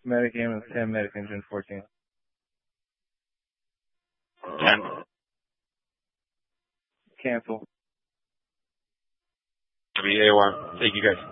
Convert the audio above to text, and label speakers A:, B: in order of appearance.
A: Medic ambulance 10, medic engine 14.
B: 10.
A: Cancel.
B: WA1. Thank you guys.